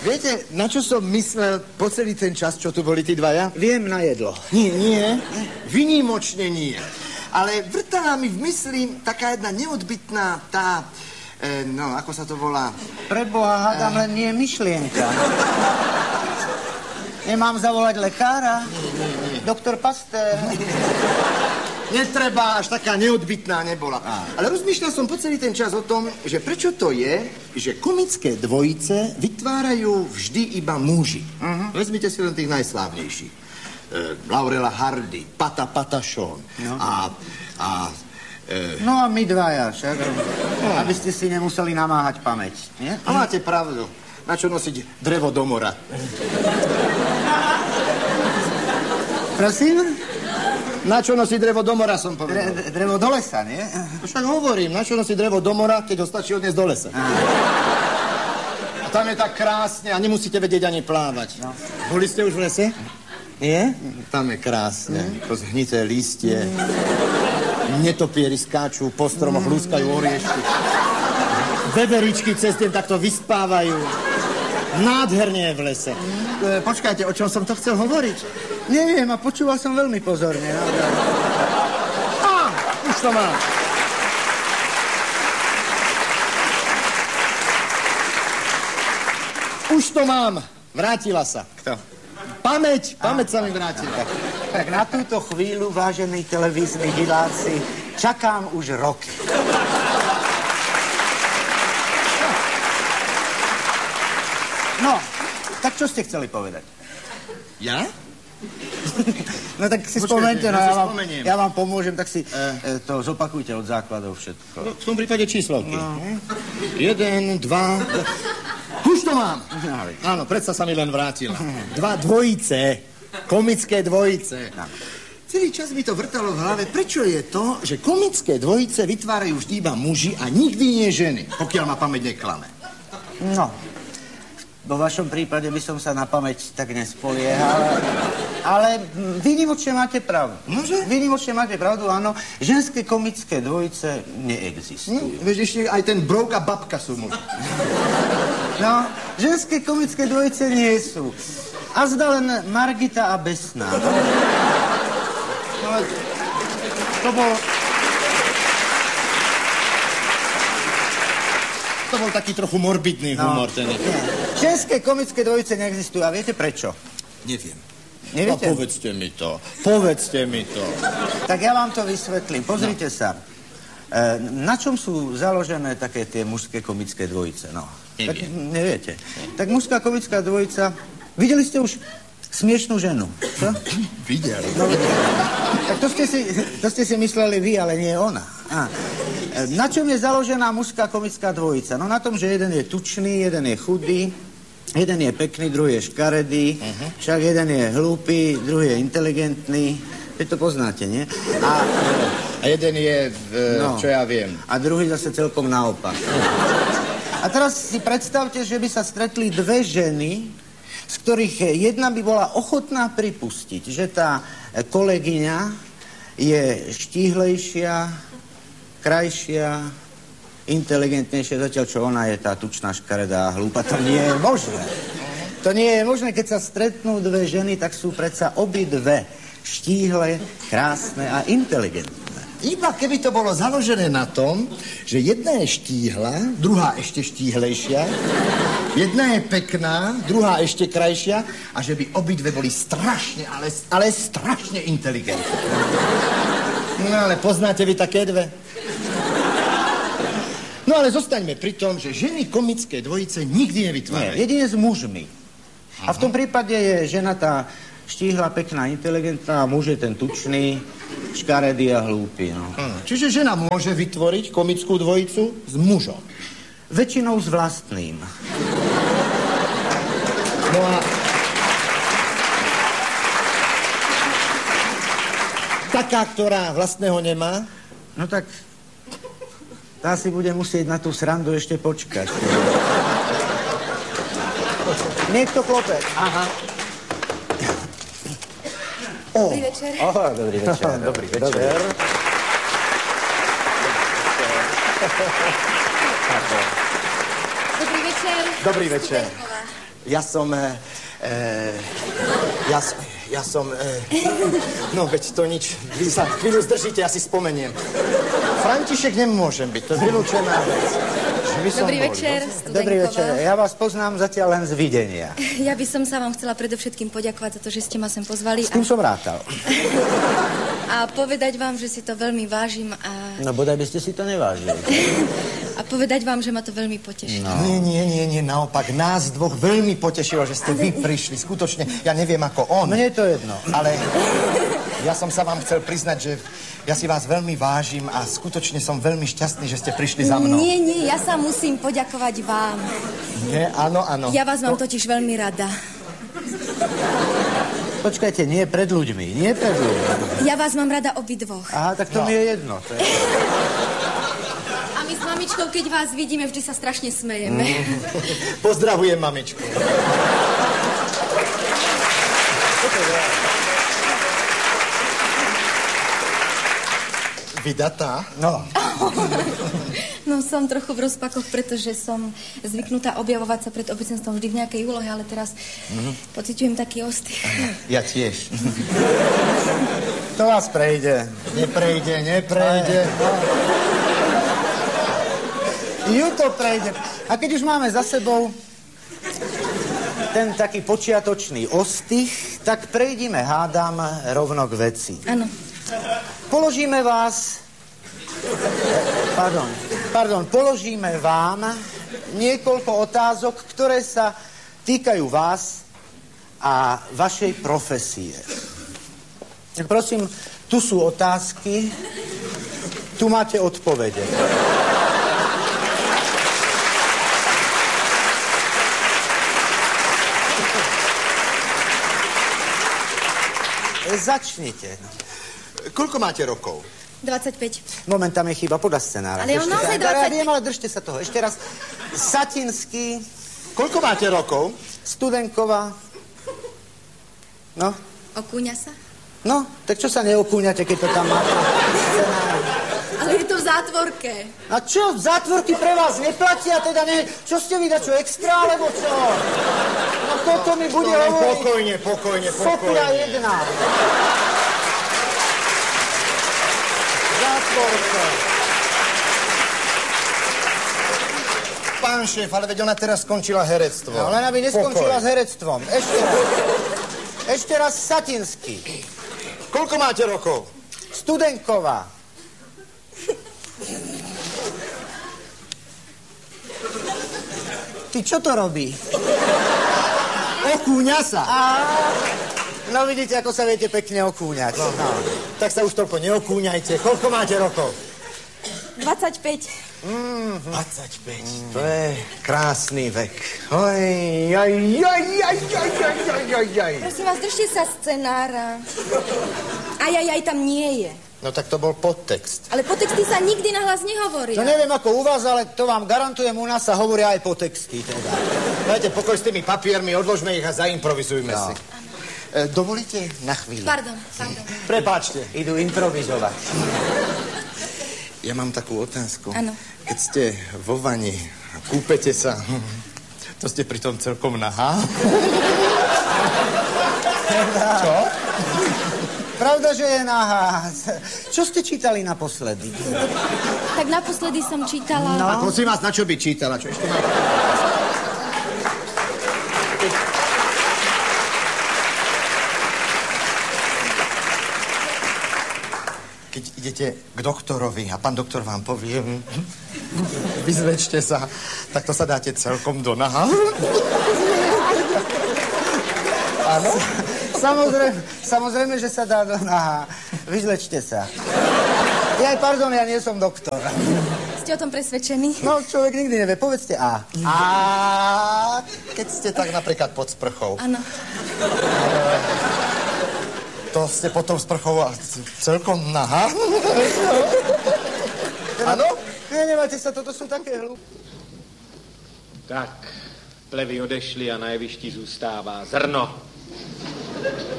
Viete, na čo som myslel po celý ten čas, čo tu boli tí dvaja? Viem, na jedlo. Nie. Vynimočne nie. Ale vrtala mi v mysli taká jedna neodbytná tá... no, ako sa to volá? Preboha, hádam, len nie je myšlienka. Nemám zavolať lekára? Nie. Doktor Pasteur. Netreba, až taká neodbytná nebola. Ale rozmýšľal som po celý ten čas o tom, že prečo to je, že komické dvojice vytvárajú vždy iba muži. Vezmite si len tých najslávnejších. Laurela Hardy, Pata Patachon No a my dvaja, však. Aby ste si nemuseli namáhať pamäť, nie? A máte pravdu. Na čo nosiť drevo do mora? Prosím? Na čo nosí drevo do mora, som povedal. Drevo do lesa, nie? Však hovorím, na čo nosí drevo do mora, keď ho stačí odniesť do lesa. A tam je tak krásne a nemusíte vedieť ani plávať. No. Boli ste už v lese? Nie? Tam je krásne. To zhnité lístie. Netopieri skáču po stromoch, lúskajú oriešky. Veveričky cez deň takto vyspávajú. Nádherne je v lese. Počkajte, o čom som to chcel hovoriť? Neviem, a počúval som veľmi pozorne. Už to mám. Už to mám. Vrátila sa. Kto? Pamäť sa mi vrátila. Tak na túto chvíľu, vážení televízni diváci, čakám už roky. No, tak čo ste chceli povedať? Ja? No tak si spomeňte, no ja vám pomôžem, tak si to zopakujte od základov všetko. No, v tom prípade číslovky. 1, 2... Už to mám! Áno, predsa sa mi len vrátila. 2 dvojice, komické dvojice. Celý čas mi to vrtalo v hlave, prečo je to, že komické dvojice vytvárajú vždy iba muži a nikdy nie ženy, pokiaľ ma pamäť neklame. No, vo vašom prípade by som sa na pamäť tak nespoliehal, ale výnimočne máte pravdu. Nože? Výnimočne máte pravdu, áno. Ženské komické dvojice neexistujú. Vieš, ešte aj ten Brouk a babka sú muži. No, ženské komické dvojice nie sú. A zda len Margita a Besná. No, to bol taký trochu morbidný humor, ten. Ženské komické dvojice neexistujú. A viete prečo? Neviem. Neviete? No, povedzte mi to. Tak ja vám to vysvetlím. Pozrite sa. Na čom sú založené také tie mužské komické dvojice? No. Tak neviete. Tak mužská komická dvojica... Videli ste už Smiešnú ženu? Čo? Videl. No, tak to ste si mysleli vy, ale nie ona. Na čom je založená mužská komická dvojica? No na tom, že jeden je tučný, jeden je chudý, jeden je pekný, druhý je škaredý, však jeden je hlúpy, druhý je inteligentný. Vy to poznáte, nie? A jeden je, čo ja viem. A druhý zase celkom naopak. A teraz si predstavte, že by sa stretli dve ženy, z ktorých jedna by bola ochotná pripustiť, že tá kolegyňa je štíhlejšia, krajšia, inteligentnejšia, zatiaľ čo ona je tá tučná, škaredá a hlúpa. To nie je možné. To nie je možné, keď sa stretnú dve ženy, tak sú predsa obidve štíhle, krásne a inteligentné. Iba keby to bolo založené na tom, že jedna je štíhla, druhá ešte štíhlejšia, jedna je pekná, druhá ešte krajšia a že by obidve boli strašne, ale strašne inteligentné. No ale poznáte vy také dve? No ale zostaňme pri tom, že ženy komické dvojice nikdy nevytvárajú. Nie, jedine s mužmi. A v tom prípade je žena tá štíhla, pekná, inteligentná a muž je ten tučný, škaredý a hlúpy, no. Čiže žena môže vytvoriť komickú dvojicu s mužom. Väčšinou s vlastným. No a... taká, ktorá vlastného nemá? No tak... tá si bude musieť na tú srandu ešte počkať. Niekto klope. Aha. Dobrý večer. Dobrý večer. Dobrý večer. Dobrý večer. Dobrý večer. Ja som... No, veď to nič. Vy sa chvíľu zdržíte, ja si spomeniem. František nemôžem byť, to je vylúčená vec. Dobrý večer, Studenková. Dobrý večer, ja vás poznám zatiaľ len z videnia. Ja by som sa vám chcela predovšetkým poďakovať za to, že ste ma sem pozvali. S tým som rátal. A povedať vám, že si to veľmi vážim a... No bodaj by ste si to nevážili. A povedať vám, že ma to veľmi potešilo. No. Nie, naopak, nás dvoch veľmi potešilo, že ste vy prišli. Skutočne, ja neviem ako on. Mne je to jedno. Ale ja som sa vám chcel priznať, že ja si vás veľmi vážim a skutočne som veľmi šťastný, že ste prišli za mnou. Nie, ja sa musím poďakovať vám. Nie, áno. Ja vás mám totiž veľmi rada. Počkajte, nie pred ľuďmi. Ja vás mám rada obidvoch. Aha, tak to mi je jedno. A my s mamičkou, keď vás vidíme, vždy sa strašne smejeme. Pozdravujem mamičku. Vydatá? No. No, som trochu v rozpakoch, pretože som zvyknutá objavovať sa pred obecenstvom vždy v nejakej úlohe, ale teraz pociťujem taký ostych. Ja tiež. To vás prejde. Neprejde. Ju to prejde. A keď už máme za sebou ten taký počiatočný ostych, tak prejdime, hádam, rovno k veci. Áno. Položíme vám niekoľko otázok, ktoré sa týkajú vás a vašej profesie. Prosím, tu sú otázky, tu máte odpovede. Začnite. Koľko máte rokov? 25. Moment, tam je chyba podľa scenára. Ale on naozaj 25. Ja viem, ale držte sa toho. Ešte raz. Satinský. Koľko máte rokov? Studenková. No? Okúňa sa? No, tak čo sa neokúňate, keď to tam máte? Ale je to v zátvorke. A čo, zátvorky pre vás neplatia? Teda ne... Čo ste vy, čo extra, alebo čo? No toto mi bude hovoriť. Pokojne. Sopia jedna. Zátvorka. Pán šéf, ale veď ona teraz skončila herectvo. No, len aby neskončila s herectvom. Ešte raz Satinský. Koľko máte rokov? Studenková. Ty, čo to robí? Okúňa sa. No vidíte, ako sa viete pekne okúňať. No. Tak sa už toľko neokúňajte. Koľko máte rokov? 25. 25. To je krásny vek. Prosím vás, držte sa scenára. Aj tam nie je. No tak to bol podtext. Ale podtexty sa nikdy nahlas nehovoria. To neviem ako u vás, ale to vám garantujem, u nás sa hovoria aj po texty. Teda. Dajte pokoj s tými papiermi, odložme ich a zaimprovizujme si. Dovolíte na chvíľu? Pardon. Prepáčte. Idú improvizovať. Ja mám takú otázku. Áno. Keď ste vo vani a kúpete sa, to ste pritom celkom nahá? Čo? Pravda, že je nahá. Čo ste čítali naposledy? Tak naposledy som čítala... No. A prosím vás, na čo by čítala? Čo ešte má... Keď idete k doktorovi a pán doktor vám povie, vyzvečte sa, tak to sa dáte celkom do naha. Áno? Samozrejme, že sa dá do naha. Vyzlečte sa. Pardon, ja nie som doktor. Ste o tom presvedčení? No, človek nikdy nevie. Povedzte A. A keď ste tak napríklad pod sprchou. Áno. To ste potom sprchou a celkom nahá. Áno? Nemajte sa, toto sú také hlúpe. Tak, plevy odešly a na jevišti zůstává zrno.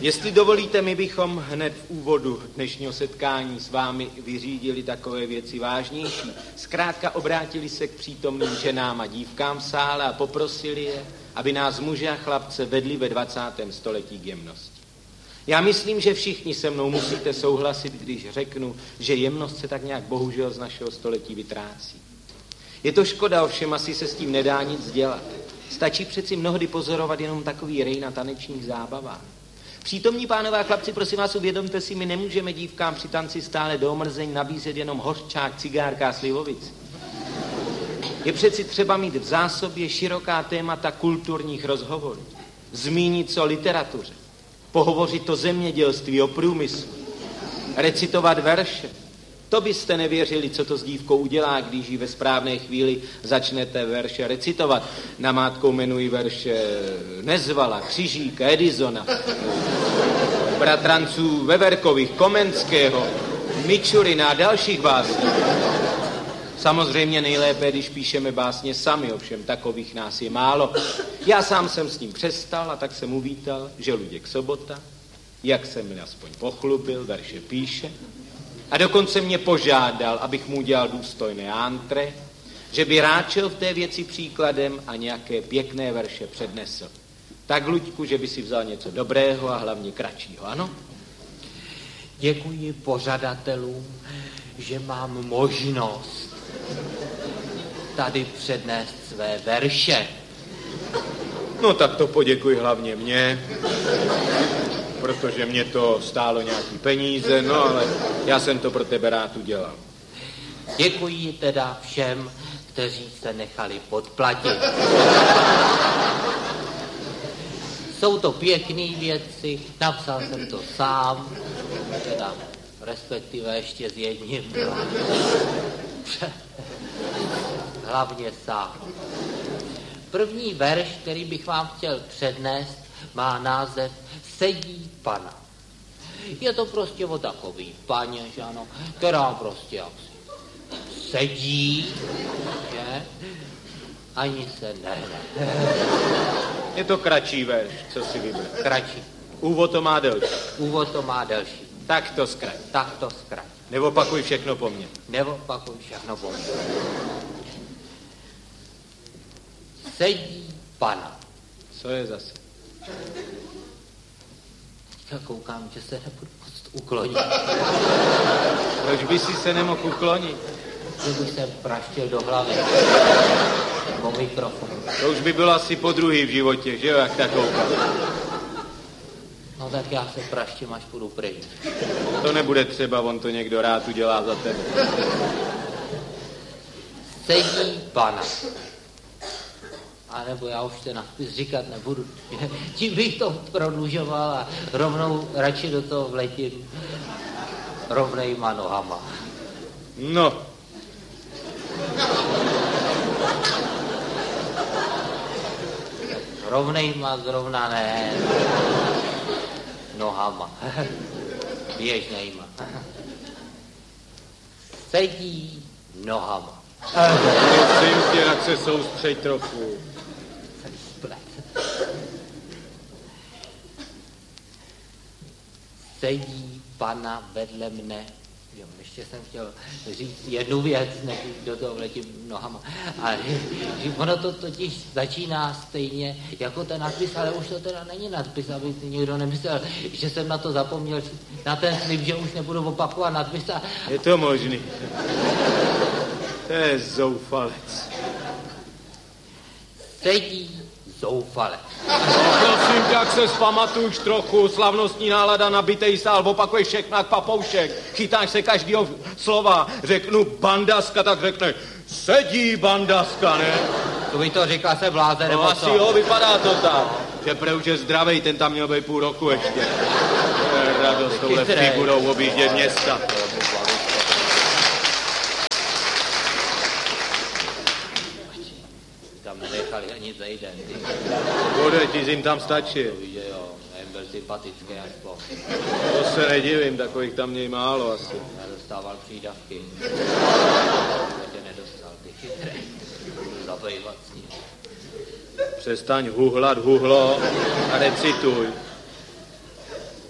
Jestli dovolíte, my bychom hned v úvodu dnešního setkání s vámi vyřídili takové věci vážnější. Zkrátka obrátili se k přítomným ženám a dívkám v sále a poprosili je, aby nás muže a chlapce vedli ve 20. století k jemnosti. Já myslím, že všichni se mnou musíte souhlasit, když řeknu, že jemnost se tak nějak bohužel z našeho století vytrácí. Je to škoda, ovšem asi se s tím nedá nic dělat. Stačí přeci mnohdy pozorovat jenom takový rej na tanečních zábavách. Přítomní pánové a chlapci, prosím vás, uvědomte si, my nemůžeme dívkám při tanci stále do omrzení nabízet jenom hořčák, cigárka a slivovici. Je přeci třeba mít v zásobě široká témata kulturních rozhovorů. Zmínit se o literatuře, pohovořit o zemědělství, o průmyslu, recitovat verše. To byste nevěřili, co to s dívkou udělá, když ji ve správné chvíli začnete verše recitovat. Namátkou jmenují verše Nezvala, Křižíka, Edisona, bratranců Veverkových, Komenského, Mičurina a dalších básní. Samozřejmě nejlépe, když píšeme básně sami, ovšem takových nás je málo. Já sám jsem s ním přestal a tak jsem uvítal, že Luděk Sobota, jak se mi aspoň pochlubil, verše píše. A dokonce mě požádal, abych mu udělal důstojné antre, že by rád šel v té věci příkladem a nějaké pěkné verše přednesl. Tak, Luďku, že by si vzal něco dobrého a hlavně kratšího, ano? Děkuji pořadatelům, že mám možnost tady přednést své verše. No tak to poděkuji hlavně mně, protože mě to stálo nějaký peníze, no ale já jsem to pro tebe rád udělal. Děkuji teda všem, kteří se nechali podplatit. Jsou to pěkné věci, napsal jsem to sám, teda respektive ještě s jedním. Hlavně sám. První verš, který bych vám chtěl přednést, má název Sedí pana. Je to prostě o takový paně, že ano, která prostě jaksi sedí, že? Ani se nehne. Je to kratší verš, co si vybral. Kratší. Úvod to má delší. Úvod to má delší. Tak to zkrať. Tak to zkrať. Neopakuj všechno po mně. Neopakuj všechno po mně. Sedí pana. Co je zase? Já koukám, že se nebudu moct uklonit. Proč by si se nemohl uklonit? Že bych se praštil do hlavy. Po mikrofonu. To už by bylo asi po druhý v životě, že jo, jak tak koukám. No tak já se praštím, až půjdu pryč. To nebude třeba, on to někdo rád udělá za tebe. Sedí pana. A nebo já už ten nadpis říkat nebudu. Tím bych to prodlužoval a rovnou radši do toho vletím rovnejma nohama. No. Rovnejma zrovna ne. Nohama. Běžnejma. Sedí nohama. Prosím tě, tak se soustřeď trochu. Sedí pana vedle mne. Jo, ještě jsem chtěl říct jednu věc, než do toho vletím nohama. Ale ono to totiž začíná stejně jako ten nadpis, ale už to teda není nadpis, aby někdo nemyslel, že jsem na to zapomněl, na ten slib, že už nebudu opakovat nadpis. Je to možný. To je zoufalec. Sedí zoufalec. Prosím tě, jak se zpamatuj trochu, slavnostní nálada, nabitej sál, opakuješ všechno jak papoušek, chytáš se každého slova, řeknu bandaska, tak řekne sedí bandaska, ne? To by to řekla se bláze, nebo asi jo, vypadá to tak, že už je zdravej, ten tam měl být půl roku ještě. Radost, touhle figurou objíždět města. Nenechali ani za jeden. Bude, ti jim tam stačí. Jo, byl sympatický aspoň. To se nedivím, takových tam měj málo asi. Já dostával přídavky. Tě nedostal, ty chytré. Zabejvat s ním. Přestaň huhlat, huhlo a recituj.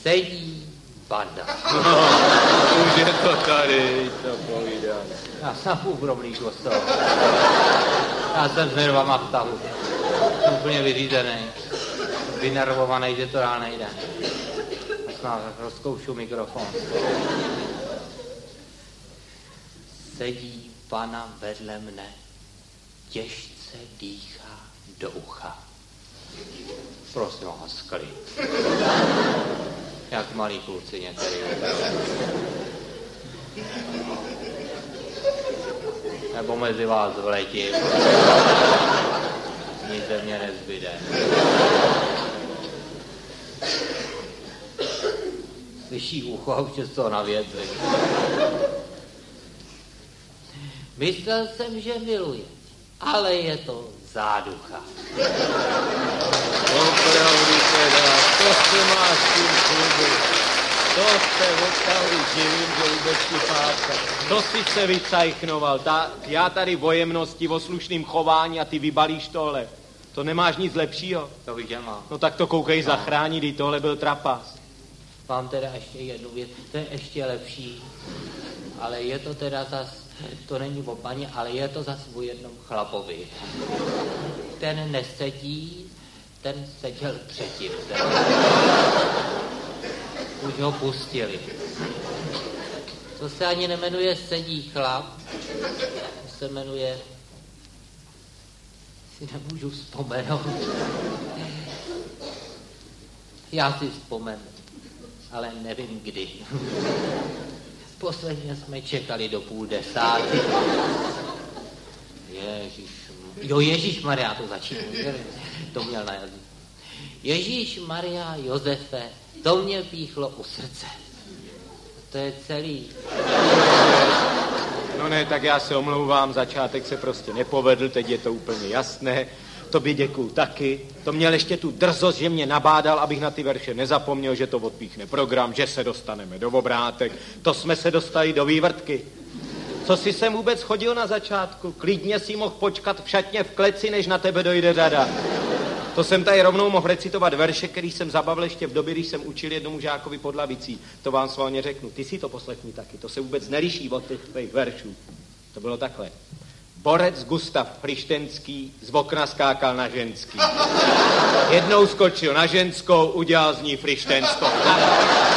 sedí banda. No, už je to tady, to povídám. Já jsem úbrobný kostel. Já jsem s nervama v tahu. Jsem úplně vyřízený. Vynervovaný, že to dál nejde. Snad rozkoušu mikrofon. Sedí pana vedle mne, těžce dýchá do ucha. Prosím vás, klid. Jak malí kluci některý. Nebo mezi vás vletím. Nic ze mě nezbyde. Slyší ucho a už je z toho na věci. Myslel jsem, že miluje, ale je to záducha. Opravdu teda, to se máš s tím klubu. To se opravdu divím, že vůbec ti pátka. To si se vycajchnoval. Já tady o jemnosti, o slušným chování a ty vybalíš tohle. To nemáš nic lepšího? To víš, že mám. No tak to koukej zachránit, i tohle byl trapas. Mám teda ještě jednu věc, to je ještě lepší. Ale je to teda zas, to není o paně, ale je to zas o jednom chlapovi. Ten nesedí, ten seděl předtím. Už ho pustili. To se ani nemenuje sedí chlap, to se jmenuje, si nemůžu vzpomenout. Já si vzpomenu, ale nevím kdy. Posledně jsme čekali do 9:30. Ježíšmarja, to začíná. To měl na jazyku. Ježíšmarja, Josefe, to mě píchlo u srdce. To je celý. No ne, tak já se omlouvám, začátek se prostě nepovedl, teď je to úplně jasné. Tobě děkuju taky. To měl ještě tu drzost, že mě nabádal, abych na ty verše nezapomněl, že to odpíchne program, že se dostaneme do obrátek. To jsme se dostali do vývrtky. Co jsi sem vůbec chodil na začátku? Klidně si mohl počkat v šatně v kleci, než na tebe dojde řada. To jsem tady rovnou mohl recitovat verše, který jsem zabavil ještě v době, když jsem učil jednomu žákovi pod lavicí. To vám svalně řeknu. Ty si to poslechni taky. To se vůbec neliší od těch tvých veršů. To bylo takhle. Borec Gustav Frištenský z okna skákal na ženský. Jednou skočil na ženskou, udělal z ní Frištenskou.